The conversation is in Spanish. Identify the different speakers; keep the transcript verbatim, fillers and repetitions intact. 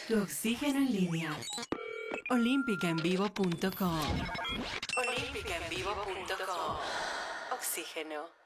Speaker 1: Tu oxígeno en línea. olímpica en vivo punto com. olímpica en vivo punto com. Oxígeno.